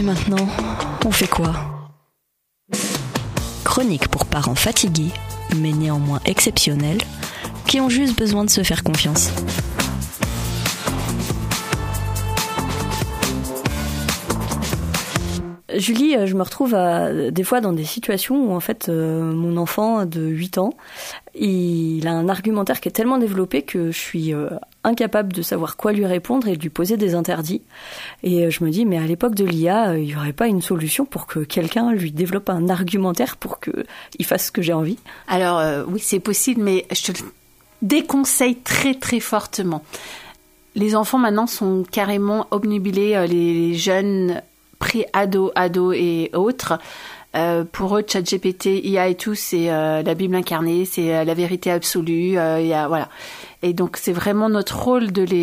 Et maintenant, on fait quoi ? Chronique pour parents fatigués, mais néanmoins exceptionnels, qui ont juste besoin de se faire confiance. Julie, je me retrouve des fois dans des situations où en fait mon enfant de 8 ans, il a un argumentaire qui est tellement développé que je suis incapable de savoir quoi lui répondre et de lui poser des interdits. Et je me dis, mais à l'époque de l'IA, il n'y aurait pas une solution pour que quelqu'un lui développe un argumentaire pour qu'il fasse ce que j'ai envie ? Alors oui, c'est possible, mais je te le déconseille très très fortement. Les enfants maintenant sont carrément obnubilés, les jeunes pré-ados et autres. Pour eux, ChatGPT, IA et tout, c'est la Bible incarnée, c'est la vérité absolue. Voilà. Et donc, c'est vraiment notre rôle de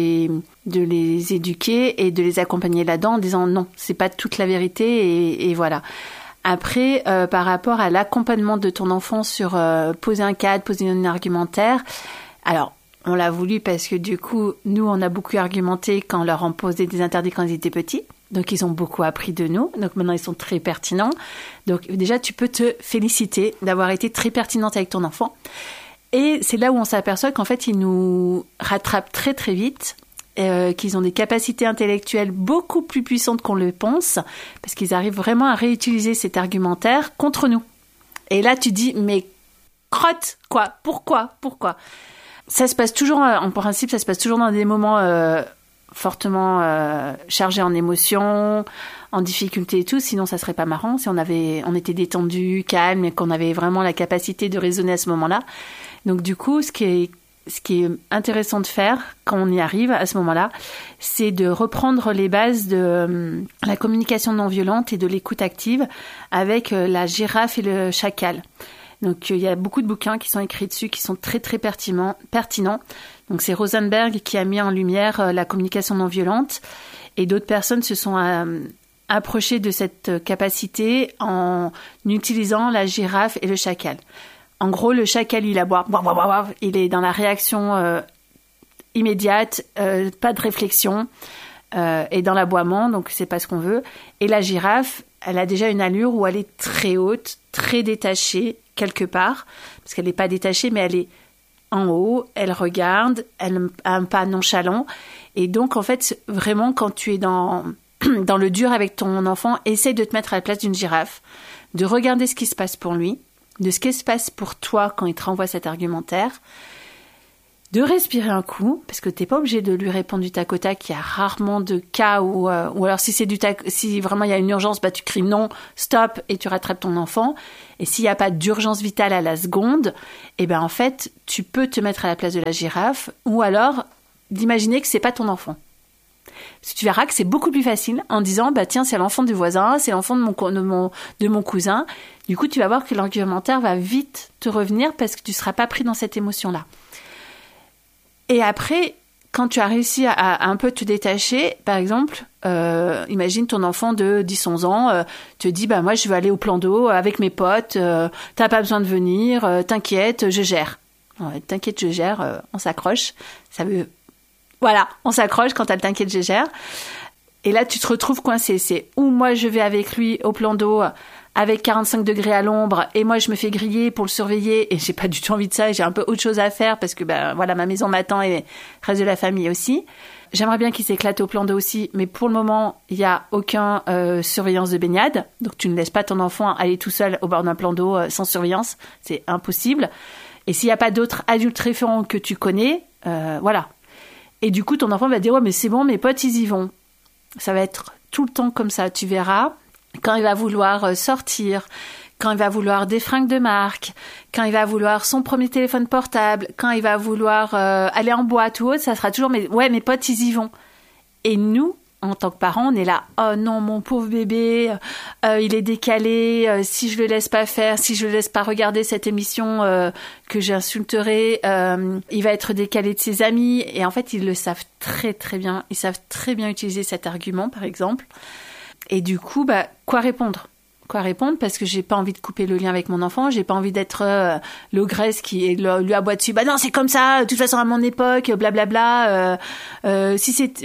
les éduquer et de les accompagner là-dedans en disant non, c'est pas toute la vérité et voilà. Après, par rapport à l'accompagnement de ton enfant sur poser un cadre, poser un argumentaire, alors, on l'a voulu parce que du coup, nous, on a beaucoup argumenté quand on leur a posé des interdits quand ils étaient petits. Donc, ils ont beaucoup appris de nous. Donc, maintenant, ils sont très pertinents. Donc, déjà, tu peux te féliciter d'avoir été très pertinente avec ton enfant. Et c'est là où on s'aperçoit qu'en fait, ils nous rattrapent très, très vite, qu'ils ont des capacités intellectuelles beaucoup plus puissantes qu'on le pense, parce qu'ils arrivent vraiment à réutiliser cet argumentaire contre nous. Et là, tu dis, mais crotte, quoi ? Pourquoi ? Ça se passe toujours, en principe, ça se passe toujours dans des moments fortement chargés en émotions, en difficulté et tout. Sinon, ça serait pas marrant si on était détendu, calme et qu'on avait vraiment la capacité de raisonner à ce moment-là. Donc, du coup, ce qui est intéressant de faire quand on y arrive à ce moment-là, c'est de reprendre les bases de la communication non violente et de l'écoute active avec la girafe et le chacal. Donc, il y a beaucoup de bouquins qui sont écrits dessus, qui sont très, très pertinents. Donc, c'est Rosenberg qui a mis en lumière la communication non violente. Et d'autres personnes se sont approchées de cette capacité en utilisant la girafe et le chacal. En gros, le chacal, il aboie, il est dans la réaction immédiate, pas de réflexion, et dans l'aboiement, donc c'est pas ce qu'on veut. Et la girafe, elle a déjà une allure où elle est très haute, très détachée, quelque part, parce qu'elle n'est pas détachée, mais elle est en haut, elle regarde, elle a un pas nonchalant. Et donc, en fait, vraiment, quand tu es dans le dur avec ton enfant, essaye de te mettre à la place d'une girafe, de regarder ce qui se passe pour lui, de ce qui se passe pour toi quand il te renvoie cet argumentaire, de respirer un coup, parce que t'es pas obligé de lui répondre du tac au tac. Il y a rarement de cas où alors si vraiment il y a une urgence, bah tu cries non, stop, et tu rattrapes ton enfant. Et s'il n'y a pas d'urgence vitale à la seconde, eh ben en fait, tu peux te mettre à la place de la girafe, ou alors d'imaginer que c'est pas ton enfant. Parce que tu verras que c'est beaucoup plus facile en disant bah tiens, c'est l'enfant du voisin, c'est l'enfant de mon cousin. Du coup, tu vas voir que l'argumentaire va vite te revenir parce que tu seras pas pris dans cette émotion-là. Et après, quand tu as réussi à un peu te détacher, par exemple, imagine ton enfant de 10-11 ans te dit bah moi je veux aller au plan d'eau avec mes potes, t'as pas besoin de venir, t'inquiète, je gère. Ouais, t'inquiète, je gère, on s'accroche. Ça veut voilà, on s'accroche quand t'as le t'inquiète, je gère. Et là tu te retrouves coincé, c'est ou moi je vais avec lui au plan d'eau avec 45 degrés à l'ombre, et moi je me fais griller pour le surveiller, et j'ai pas du tout envie de ça, et j'ai un peu autre chose à faire, parce que ben voilà, ma maison m'attend, et le reste de la famille aussi. J'aimerais bien qu'il s'éclate au plan d'eau aussi, mais pour le moment, il y a aucun surveillance de baignade, donc tu ne laisses pas ton enfant aller tout seul au bord d'un plan d'eau sans surveillance, c'est impossible. Et s'il n'y a pas d'autres adultes référents que tu connais, voilà. Et du coup, ton enfant va dire, ouais, mais c'est bon, mes potes, ils y vont. Ça va être tout le temps comme ça, tu verras. Quand il va vouloir sortir, quand il va vouloir des fringues de marque, quand il va vouloir son premier téléphone portable, quand il va vouloir aller en boîte ou autre, ça sera toujours, mais ouais, mes potes, ils y vont. Et nous, en tant que parents, on est là, oh non, mon pauvre bébé, il est décalé, si je le laisse pas faire, si je le laisse pas regarder cette émission que j'insulterai, il va être décalé de ses amis. Et en fait, ils le savent très très bien, ils savent très bien utiliser cet argument, par exemple. Et du coup, bah, quoi répondre, parce que j'ai pas envie de couper le lien avec mon enfant, j'ai pas envie d'être l'ogresse qui lui aboie dessus. Bah non, c'est comme ça, de toute façon à mon époque, blablabla. Si c'est voilà,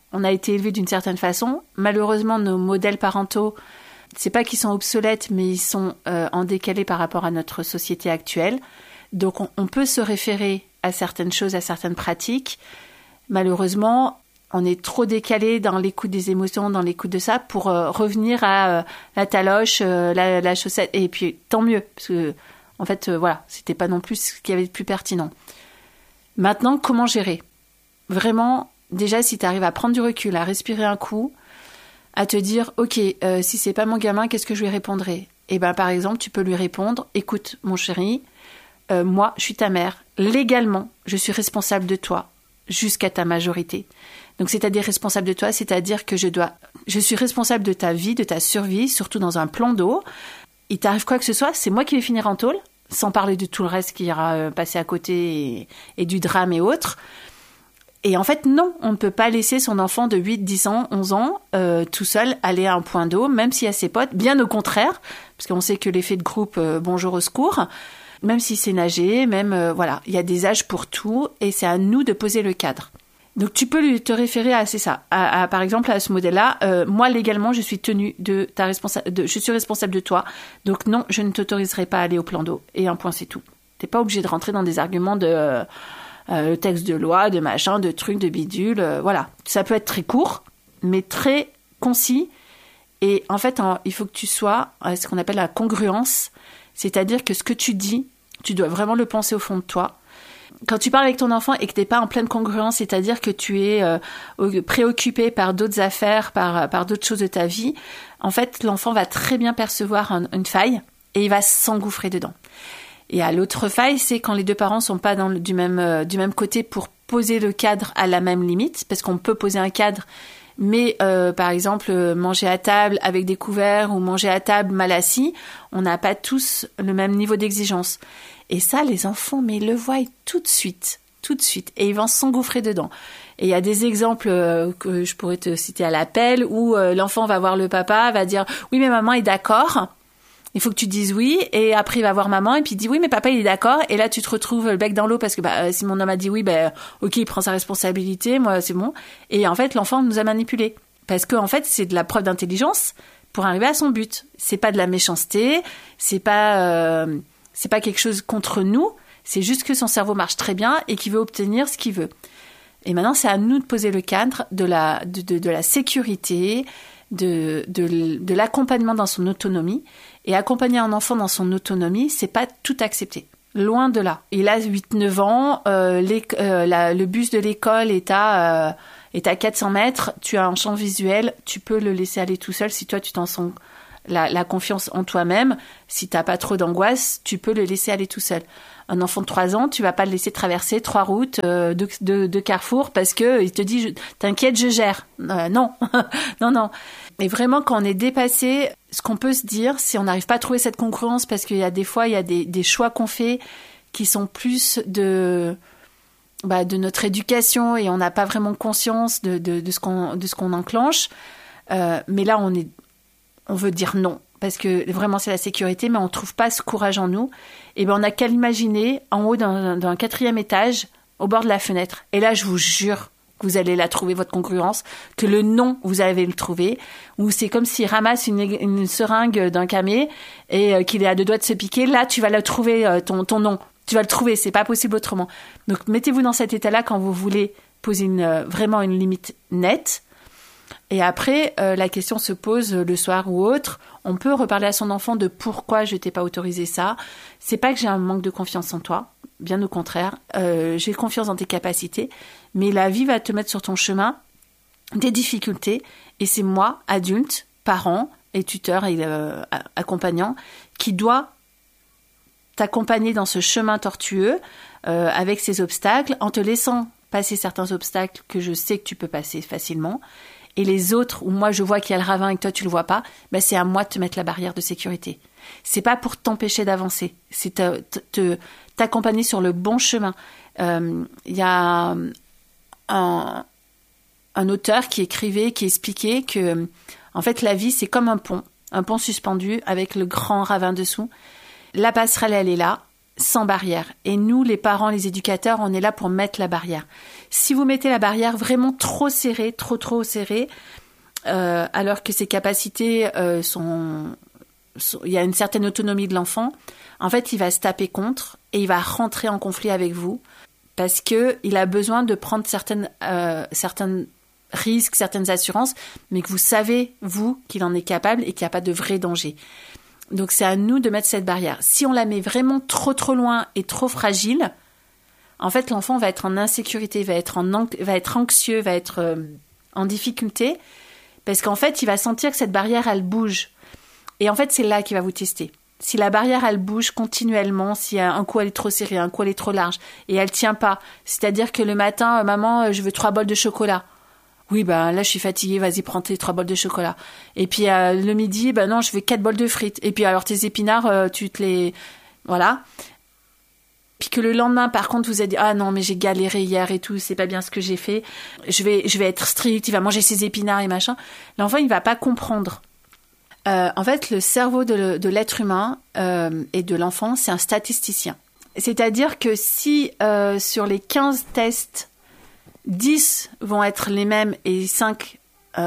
on a été élevés d'une certaine façon. Malheureusement, nos modèles parentaux, c'est pas qu'ils sont obsolètes, mais ils sont en décalé par rapport à notre société actuelle. Donc, on peut se référer à certaines choses, à certaines pratiques. Malheureusement, on est trop décalé dans l'écoute des émotions, dans l'écoute de ça, pour revenir à la taloche, la chaussette. Et puis, tant mieux, parce que, en fait, voilà, c'était pas non plus ce qu'il y avait de plus pertinent. Maintenant, comment gérer ? Vraiment, déjà, si tu arrives à prendre du recul, à respirer un coup, à te dire, ok, si c'est pas mon gamin, qu'est-ce que je lui répondrai ? Eh ben, par exemple, tu peux lui répondre, écoute, mon chéri, moi, je suis ta mère. Légalement, je suis responsable de toi jusqu'à ta majorité. Donc, c'est-à-dire responsable de toi, c'est-à-dire que je suis responsable de ta vie, de ta survie, surtout dans un plan d'eau. Il t'arrive quoi que ce soit, c'est moi qui vais finir en tôle, sans parler de tout le reste qui ira passer à côté et du drame et autres. Et en fait, non, on ne peut pas laisser son enfant de 8, 10 ans, 11 ans, tout seul aller à un point d'eau, même s'il y a ses potes. Bien au contraire, parce qu'on sait que l'effet de groupe, bonjour au secours, même si c'est nager, même, voilà, il y a des âges pour tout, et c'est à nous de poser le cadre. Donc, tu peux te référer à, c'est ça, par exemple, à ce modèle-là. Moi, légalement, je suis tenue je suis responsable de toi. Donc, non, je ne t'autoriserai pas à aller au plan d'eau. Et un point, c'est tout. T'es pas obligé de rentrer dans des arguments de le texte de loi, de machin, de trucs, de bidule. Voilà. Ça peut être très court, mais très concis. Et en fait, il faut que tu sois à ce qu'on appelle la congruence. C'est-à-dire que ce que tu dis, tu dois vraiment le penser au fond de toi. Quand tu parles avec ton enfant et que tu n'es pas en pleine congruence, c'est-à-dire que tu es préoccupé par d'autres affaires, par d'autres choses de ta vie, en fait, l'enfant va très bien percevoir une faille et il va s'engouffrer dedans. Et à l'autre faille, c'est quand les deux parents sont pas du même côté pour poser le cadre à la même limite, parce qu'on peut poser un cadre, mais par exemple, manger à table avec des couverts ou manger à table mal assis, on n'a pas tous le même niveau d'exigence. Et ça, les enfants, mais ils le voient tout de suite, et ils vont s'engouffrer dedans. Et il y a des exemples que je pourrais te citer à l'appel où l'enfant va voir le papa, va dire « Oui, mais maman est d'accord ». Il faut que tu dises oui, et après il va voir maman, et puis il dit oui, mais papa il est d'accord, et là tu te retrouves le bec dans l'eau parce que si mon homme a dit oui, ok, il prend sa responsabilité, moi c'est bon. Et en fait l'enfant nous a manipulés, parce que en fait c'est de la preuve d'intelligence pour arriver à son but. C'est pas de la méchanceté, c'est pas quelque chose contre nous, c'est juste que son cerveau marche très bien et qu'il veut obtenir ce qu'il veut. Et maintenant c'est à nous de poser le cadre de la sécurité, de l'accompagnement dans son autonomie. Et accompagner un enfant dans son autonomie, c'est pas tout accepter. Loin de là. Il a 8-9 ans, le bus de l'école est à 400 mètres, tu as un champ visuel, tu peux le laisser aller tout seul si toi tu t'en sens la confiance en toi-même. Si t'as pas trop d'angoisse, tu peux le laisser aller tout seul. Un enfant de 3 ans, tu vas pas le laisser traverser 3 routes de carrefour parce que il te dit t'inquiète, je gère. Non, non. Et vraiment, quand on est dépassé, ce qu'on peut se dire, c'est on n'arrive pas à trouver cette congruence parce qu'il y a des fois, il y a des choix qu'on fait qui sont plus de notre éducation et on n'a pas vraiment conscience de ce qu'on enclenche. Mais là, on veut dire non parce que vraiment c'est la sécurité, mais on trouve pas ce courage en nous. Et on n'a qu'à l'imaginer en haut d'un 4e étage, au bord de la fenêtre. Et là, je vous jure que vous allez la trouver, votre congruence, que le non, vous allez le trouver, ou c'est comme s'il ramasse une seringue d'un camé et qu'il est à 2 doigts de se piquer. Là, tu vas le trouver, ton non. Tu vas le trouver, c'est pas possible autrement. Donc, mettez-vous dans cet état-là quand vous voulez poser vraiment une limite nette. Et après, la question se pose le soir ou autre. On peut reparler à son enfant de pourquoi je t'ai pas autorisé ça. C'est pas que j'ai un manque de confiance en toi. Bien au contraire, j'ai confiance dans tes capacités, mais la vie va te mettre sur ton chemin des difficultés, et c'est moi, adulte, parent et tuteur et accompagnant, qui doit t'accompagner dans ce chemin tortueux avec ces obstacles, en te laissant passer certains obstacles que je sais que tu peux passer facilement, et les autres où moi je vois qu'il y a le ravin et que toi tu le vois pas, c'est à moi de te mettre la barrière de sécurité. C'est pas pour t'empêcher d'avancer, c'est t'accompagner sur le bon chemin. Il y a un auteur qui expliquait que en fait la vie c'est comme un pont suspendu avec le grand ravin dessous. La passerelle elle est là, sans barrière. Et nous, les parents, les éducateurs, on est là pour mettre la barrière. Si vous mettez la barrière vraiment trop serrée, trop serrée, alors que ses capacités il y a une certaine autonomie de l'enfant, en fait, il va se taper contre et il va rentrer en conflit avec vous parce que il a besoin de prendre certains risques, certaines assurances, mais que vous savez, vous, qu'il en est capable et qu'il n'y a pas de vrai danger. Donc, c'est à nous de mettre cette barrière. Si on la met vraiment trop loin et trop fragile, en fait, l'enfant va être en insécurité, va être anxieux, va être en difficulté, parce qu'en fait, il va sentir que cette barrière, elle bouge. Et en fait, c'est là qu'il va vous tester. Si la barrière, elle bouge continuellement, si un coup, elle est trop serrée, un coup, elle est trop large, et elle tient pas, c'est-à-dire que le matin, maman, je veux 3 bols de chocolat. Oui, là, je suis fatiguée, vas-y, prends tes 3 bols de chocolat. Et puis, le midi, non, je veux 4 bols de frites. Et puis, alors, tes épinards, tu te les... Voilà. Puis que le lendemain, par contre, vous avez dit « Ah non, mais j'ai galéré hier et tout, c'est pas bien ce que j'ai fait. Je vais être strict, il va manger ses épinards et machin. » L'enfant, il va pas comprendre. En fait, le cerveau de l'être humain et de l'enfant, c'est un statisticien. C'est-à-dire que si sur les 15 tests, 10 vont être les mêmes et 5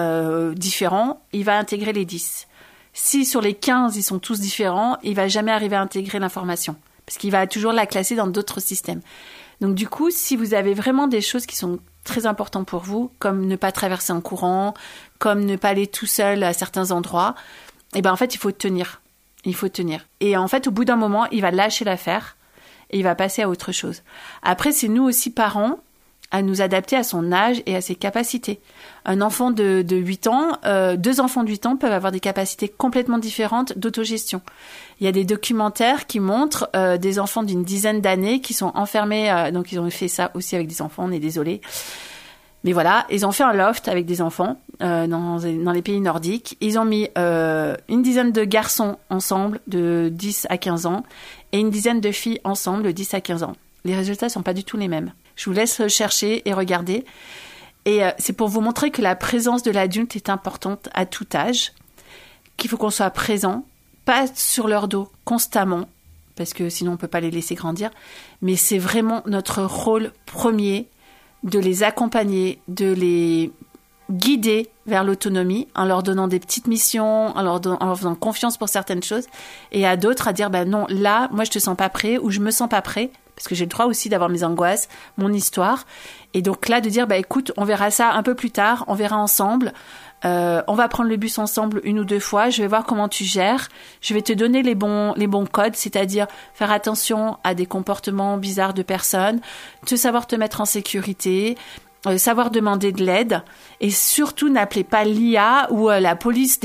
différents, il va intégrer les 10. Si sur les 15, ils sont tous différents, il va jamais arriver à intégrer l'information. Parce qu'il va toujours la classer dans d'autres systèmes. Donc du coup, si vous avez vraiment des choses qui sont très importantes pour vous, comme ne pas traverser en courant, comme ne pas aller tout seul à certains endroits, en fait, il faut tenir. Il faut tenir. Et en fait, au bout d'un moment, il va lâcher l'affaire et il va passer à autre chose. Après, c'est nous aussi, parents, à nous adapter à son âge et à ses capacités. Un enfant de 8 ans, 2 enfants de 8 ans peuvent avoir des capacités complètement différentes d'autogestion. Il y a des documentaires qui montrent des enfants d'une dizaine d'années qui sont enfermés, donc ils ont fait ça aussi avec des enfants, on est désolé. Mais voilà, ils ont fait un loft avec des enfants dans les pays nordiques. Ils ont mis une dizaine de garçons ensemble de 10 à 15 ans et une dizaine de filles ensemble de 10 à 15 ans. Les résultats ne sont pas du tout les mêmes. Je vous laisse chercher et regarder. Et c'est pour vous montrer que la présence de l'adulte est importante à tout âge, qu'il faut qu'on soit présent, pas sur leur dos constamment, parce que sinon on ne peut pas les laisser grandir, mais c'est vraiment notre rôle premier de les accompagner, de les guider vers l'autonomie en leur donnant des petites missions, en leur faisant confiance pour certaines choses, et à d'autres à dire non, là, moi je te sens pas prêt ou je me sens pas prêt, parce que j'ai le droit aussi d'avoir mes angoisses, mon histoire, et donc là de dire écoute, on verra ça un peu plus tard, on verra ensemble, on va prendre le bus ensemble 1 ou 2 fois, je vais voir comment tu gères, je vais te donner les bons codes, c'est-à-dire faire attention à des comportements bizarres de personnes, savoir te mettre en sécurité, savoir demander de l'aide, et surtout n'appelez pas l'IA ou la police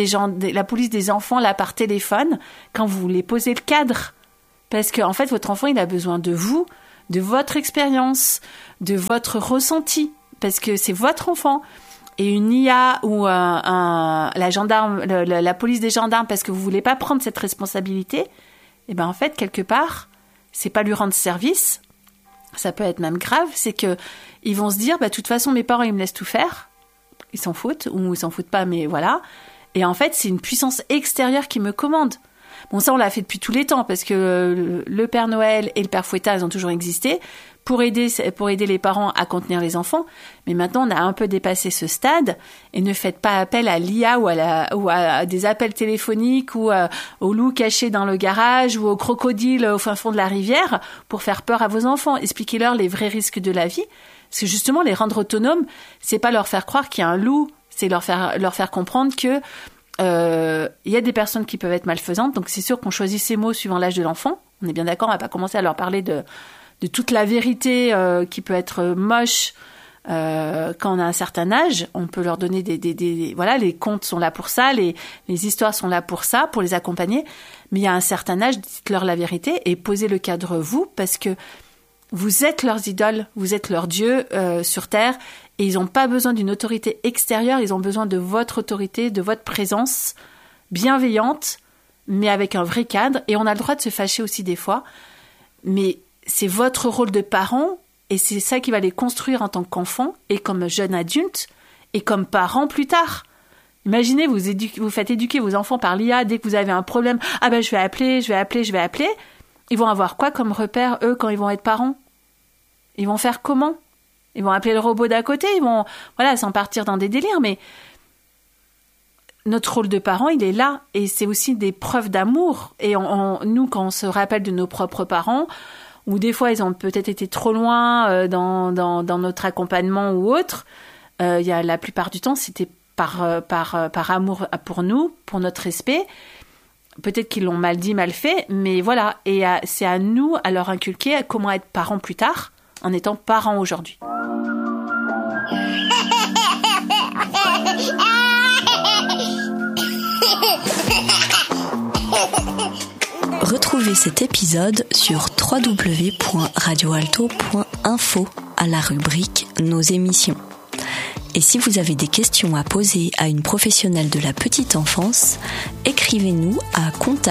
des enfants là par téléphone quand vous voulez poser le cadre, parce que en fait votre enfant il a besoin de vous, de votre expérience, de votre ressenti, parce que c'est votre enfant. Et une IA ou la police des gendarmes, parce que vous voulez pas prendre cette responsabilité, en fait, quelque part, c'est pas lui rendre service. Ça peut être même grave. C'est que ils vont se dire, de toute façon, mes parents, ils me laissent tout faire. Ils s'en foutent, ou ils s'en foutent pas, mais voilà. Et en fait, c'est une puissance extérieure qui me commande. Bon, ça, on l'a fait depuis tous les temps, parce que le Père Noël et le Père Fouettard, ils ont toujours existé pour aider les parents à contenir les enfants. Mais maintenant, on a un peu dépassé ce stade, et ne faites pas appel à l'IA ou à des appels téléphoniques ou au loup caché dans le garage ou au crocodile au fin fond de la rivière pour faire peur à vos enfants. Expliquez-leur les vrais risques de la vie. Parce que justement, les rendre autonomes, c'est pas leur faire croire qu'il y a un loup, c'est leur faire comprendre que il y a des personnes qui peuvent être malfaisantes, donc c'est sûr qu'on choisit ses mots suivant l'âge de l'enfant. On est bien d'accord, on va pas commencer à leur parler de toute la vérité qui peut être moche quand on a un certain âge. On peut leur donner voilà, les contes sont là pour ça, les histoires sont là pour ça, pour les accompagner. Mais il y a un certain âge, dites-leur la vérité et posez le cadre vous, parce que vous êtes leurs idoles, vous êtes leurs dieux sur Terre, et ils n'ont pas besoin d'une autorité extérieure, ils ont besoin de votre autorité, de votre présence bienveillante, mais avec un vrai cadre. Et on a le droit de se fâcher aussi des fois, mais c'est votre rôle de parent, et c'est ça qui va les construire en tant qu'enfant, et comme jeune adulte, et comme parent plus tard. Imaginez, vous faites éduquer vos enfants par l'IA, dès que vous avez un problème, je vais appeler. ils vont avoir quoi comme repère, eux, quand ils vont être parents? Ils vont faire comment? Ils vont appeler le robot d'à côté, ils vont, sans partir dans des délires, mais notre rôle de parent, il est là, et c'est aussi des preuves d'amour. Et nous, quand on se rappelle de nos propres parents, ou des fois ils ont peut-être été trop loin dans notre accompagnement ou autre, la plupart du temps, c'était par amour pour nous, pour notre respect. Peut-être qu'ils l'ont mal dit, mal fait, mais voilà. Et c'est à nous, à leur inculquer comment être parents plus tard, en étant parents aujourd'hui. Retrouvez cet épisode sur www.radioalto.info à la rubrique Nos émissions. Et si vous avez des questions à poser à une professionnelle de la petite enfance, écrivez-nous à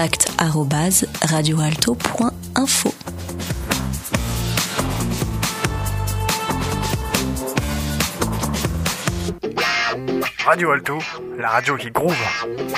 contact@radioalto.info. Radio Alto, la radio qui groove.